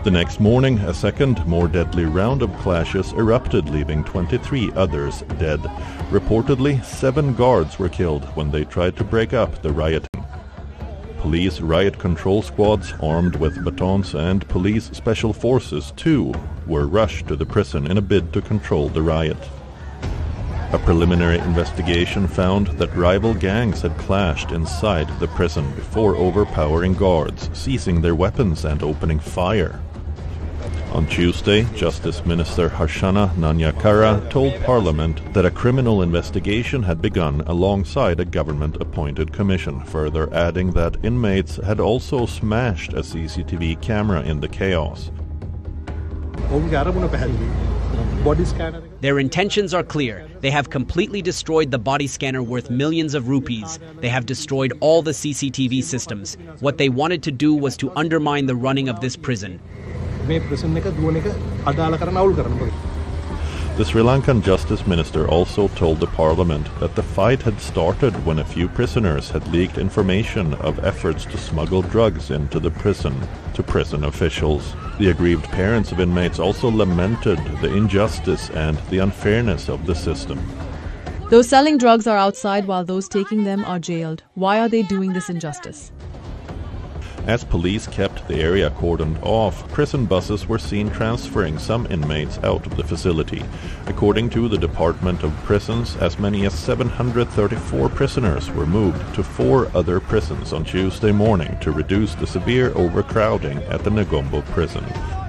The next morning, a second, more deadly round of clashes erupted, leaving 23 others dead. Reportedly, 7 guards were killed when they tried to break up the rioting. Police riot control squads armed with batons and police special forces, too, were rushed to the prison in a bid to control the riot. A preliminary investigation found that rival gangs had clashed inside the prison before overpowering guards, seizing their weapons and opening fire. On Tuesday, Justice Minister Harshana Nanyakara told Parliament that a criminal investigation had begun alongside a government-appointed commission, further adding that inmates had also smashed a CCTV camera in the chaos. Their intentions are clear. They have completely destroyed the body scanner worth millions of rupees. They have destroyed all the CCTV systems. What they wanted to do was to undermine the running of this prison. The Sri Lankan Justice Minister also told the Parliament that the fight had started when a few prisoners had leaked information of efforts to smuggle drugs into the prison to prison officials. The aggrieved parents of inmates also lamented the injustice and the unfairness of the system. Those selling drugs are outside while those taking them are jailed. Why are they doing this injustice? As police kept the area cordoned off, prison buses were seen transferring some inmates out of the facility. According to the Department of Prisons, as many as 734 prisoners were moved to 4 other prisons on Tuesday morning to reduce the severe overcrowding at the Negombo prison.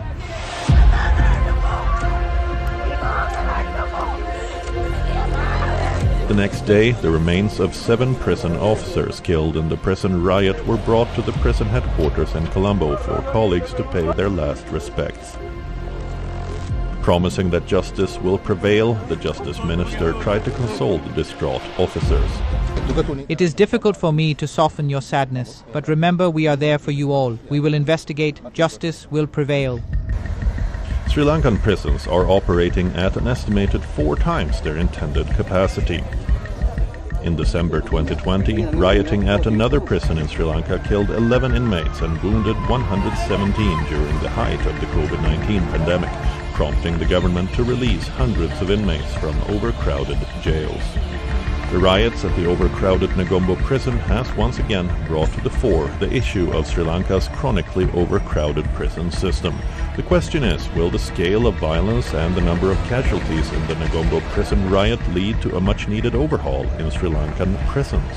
The next day, the remains of 7 prison officers killed in the prison riot were brought to the prison headquarters in Colombo for colleagues to pay their last respects. Promising that justice will prevail, the Justice Minister tried to console the distraught officers. It is difficult for me to soften your sadness, but remember we are there for you all. We will investigate. Justice will prevail. Sri Lankan prisons are operating at an estimated 4 times their intended capacity. In December 2020, rioting at another prison in Sri Lanka killed 11 inmates and wounded 117 during the height of the COVID-19 pandemic, prompting the government to release hundreds of inmates from overcrowded jails. The riots at the overcrowded Negombo prison has once again brought to the fore the issue of Sri Lanka's chronically overcrowded prison system. The question is, will the scale of violence and the number of casualties in the Negombo prison riot lead to a much-needed overhaul in Sri Lankan prisons?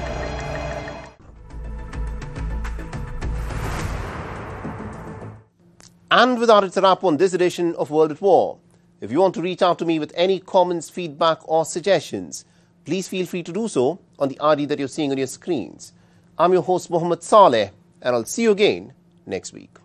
And with that, it's a wrap on this edition of World at War. If you want to reach out to me with any comments, feedback or suggestions, please feel free to do so on the ID that you're seeing on your screens. I'm your host, Mohammed Saleh, and I'll see you again next week.